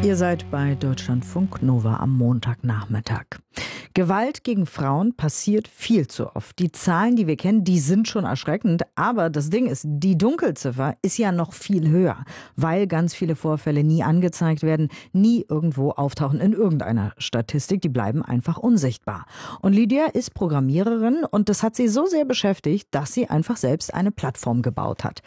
Ihr seid bei Deutschlandfunk Nova am Montagnachmittag. Gewalt gegen Frauen passiert viel zu oft. Die Zahlen, die wir kennen, die sind schon erschreckend. Aber das Ding ist, die Dunkelziffer ist ja noch viel höher, weil ganz viele Vorfälle nie angezeigt werden, nie irgendwo auftauchen in irgendeiner Statistik. Die bleiben einfach unsichtbar. Und Lydia ist Programmiererin und das hat sie so sehr beschäftigt, dass sie einfach selbst eine Plattform gebaut hat.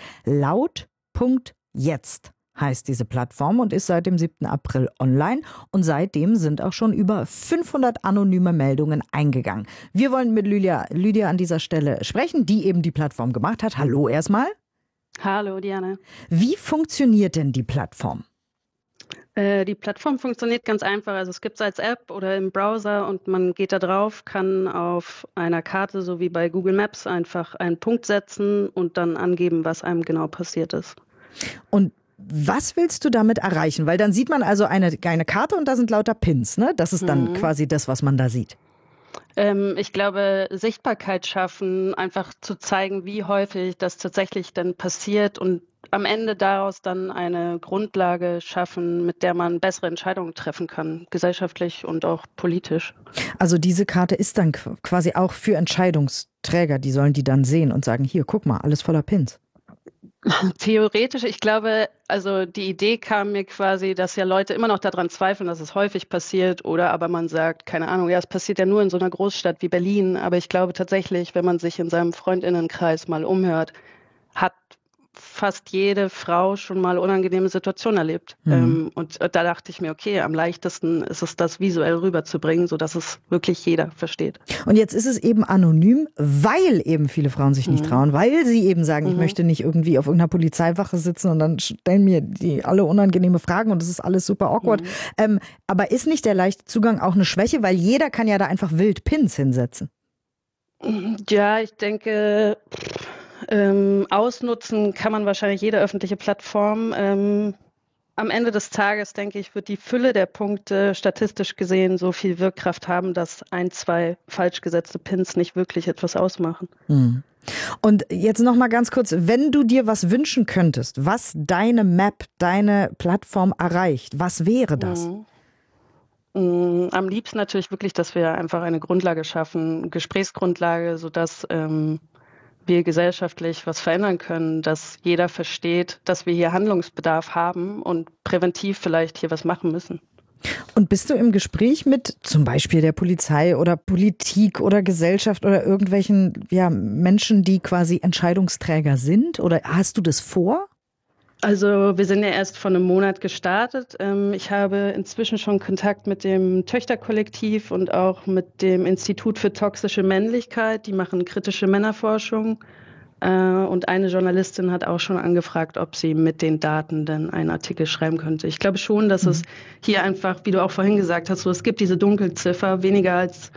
Laut.jetzt heißt diese Plattform und ist seit dem 7. April online. Und seitdem sind auch schon über 500 anonyme Meldungen eingegangen. Wir wollen mit Lydia an dieser Stelle sprechen, die eben die Plattform gemacht hat. Hallo erstmal. Hallo Diane. Wie funktioniert denn die Plattform? Die Plattform funktioniert ganz einfach. Also es gibt es als App oder im Browser und man geht da drauf, kann auf einer Karte, so wie bei Google Maps, einfach einen Punkt setzen und dann angeben, was einem genau passiert ist. Und was willst du damit erreichen? Weil dann sieht man also eine Karte und da sind lauter Pins, ne? Das ist dann quasi das, was man da sieht. Ich glaube, Sichtbarkeit schaffen, einfach zu zeigen, wie häufig das tatsächlich dann passiert und am Ende daraus dann eine Grundlage schaffen, mit der man bessere Entscheidungen treffen kann, gesellschaftlich und auch politisch. Also diese Karte ist dann quasi auch für Entscheidungsträger, die sollen die dann sehen und sagen, hier, guck mal, alles voller Pins. Theoretisch, ich glaube, also die Idee kam mir quasi, dass ja Leute immer noch daran zweifeln, dass es häufig passiert oder aber man sagt, keine Ahnung, ja, es passiert ja nur in so einer Großstadt wie Berlin, aber ich glaube tatsächlich, wenn man sich in seinem Freundinnenkreis mal umhört, hat fast jede Frau schon mal unangenehme Situationen erlebt. Und da dachte ich mir, okay, am leichtesten ist es, das visuell rüberzubringen, sodass es wirklich jeder versteht. Und jetzt ist es eben anonym, weil eben viele Frauen sich nicht trauen, weil sie eben sagen, ich möchte nicht irgendwie auf irgendeiner Polizeiwache sitzen und dann stellen mir die alle unangenehme Fragen und das ist alles super awkward. Aber ist nicht der leichte Zugang auch eine Schwäche, weil jeder kann ja da einfach wild Pins hinsetzen? Ja, ich denke, ausnutzen kann man wahrscheinlich jede öffentliche Plattform. Am Ende des Tages, denke ich, wird die Fülle der Punkte statistisch gesehen so viel Wirkkraft haben, dass 1, 2 falsch gesetzte Pins nicht wirklich etwas ausmachen. Und jetzt noch mal ganz kurz, wenn du dir was wünschen könntest, was deine Map, deine Plattform erreicht, was wäre das? Am liebsten natürlich wirklich, dass wir einfach eine Grundlage schaffen, Gesprächsgrundlage, sodass wir gesellschaftlich was verändern können, dass jeder versteht, dass wir hier Handlungsbedarf haben und präventiv vielleicht hier was machen müssen. Und bist du im Gespräch mit zum Beispiel der Polizei oder Politik oder Gesellschaft oder irgendwelchen Menschen, die quasi Entscheidungsträger sind? Oder hast du das vor? Also wir sind ja erst vor einem Monat gestartet. Ich habe inzwischen schon Kontakt mit dem Töchterkollektiv und auch mit dem Institut für toxische Männlichkeit. Die machen kritische Männerforschung. Und eine Journalistin hat auch schon angefragt, ob sie mit den Daten dann einen Artikel schreiben könnte. Ich glaube schon, dass es hier einfach, wie du auch vorhin gesagt hast, so, es gibt diese Dunkelziffer, weniger als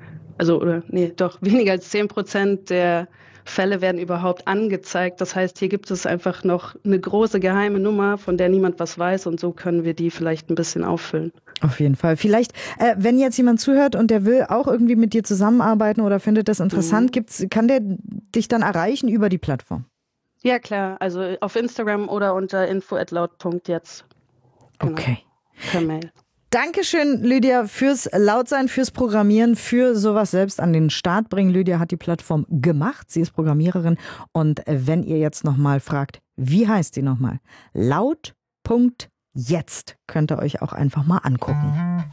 10% der Fälle werden überhaupt angezeigt. Das heißt, hier gibt es einfach noch eine große geheime Nummer, von der niemand was weiß und so können wir die vielleicht ein bisschen auffüllen. Auf jeden Fall. Vielleicht, wenn jetzt jemand zuhört und der will auch irgendwie mit dir zusammenarbeiten oder findet das interessant, kann der dich dann erreichen über die Plattform? Ja, klar. Also auf Instagram oder unter info@laut.jetzt. Genau. Okay. Per Mail. Dankeschön, Lydia, fürs Lautsein, fürs Programmieren, für sowas selbst an den Start bringen. Lydia hat die Plattform gemacht. Sie ist Programmiererin. Und wenn ihr jetzt nochmal fragt, wie heißt sie nochmal? Laut.jetzt könnt ihr euch auch einfach mal angucken.